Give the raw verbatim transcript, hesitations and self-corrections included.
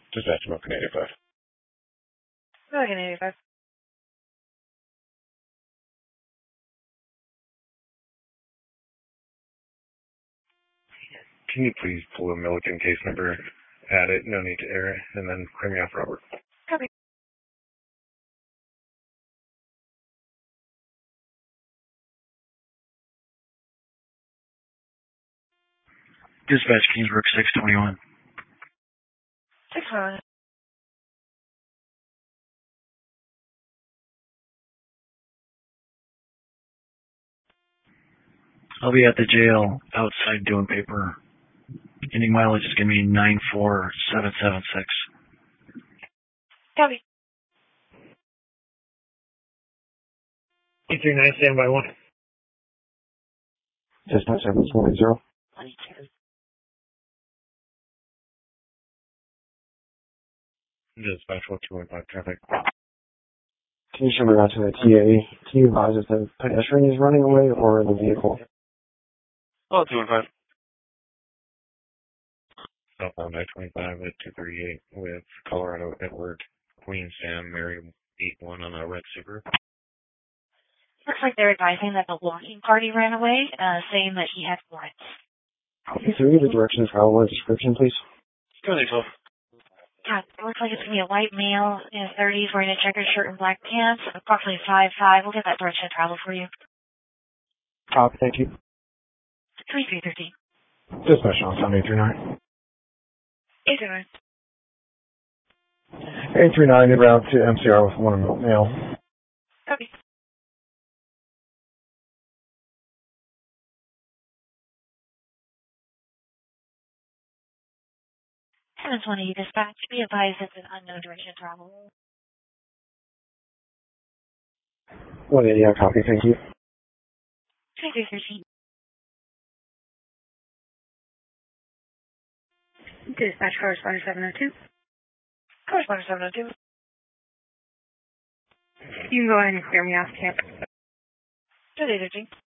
Dispatch American eighty-five. American eighty-five. Can you please pull a Milliken case number, add it, no need to air it, and then clear me off Robert? Copy. Dispatch Kingsbrook six twenty-one. six one. I'll be at the jail outside doing paper. Ending mileage is going to be nine four seven seven six. Copy. eight three nine, stand by one. Dispatch seven four zero. Dispatch one two one five traffic. Can you show me out to the T A? Can you advise if the pedestrian is running away or the vehicle? Oh, two one five. Southbound I twenty-five at two thirty-eight with Colorado Edward Queen Sam Mary eight one on a red Subaru. Looks like they're advising that the walking party ran away, uh, saying that he had warrants. Okay, so we get the direction of travel and description, please. Go ahead, twelve. God, it looks like it's going to be a white male in his thirties wearing a checkered shirt and black pants, approximately five five. We'll get that direction of travel for you. Copy, thank you. three three thirteen. Dispatch on Sunday three nine. eight three nine. eight three nine, en route to M C R with one male. Copy. seven twenty dispatch. Be advised it's an unknown direction of travel. Well, yeah, yeah, copy, thank you. three three thirteen. Dispatch correspondent seven oh two. Correspondent seven oh two. You can go ahead and clear me off camp. three thirteen.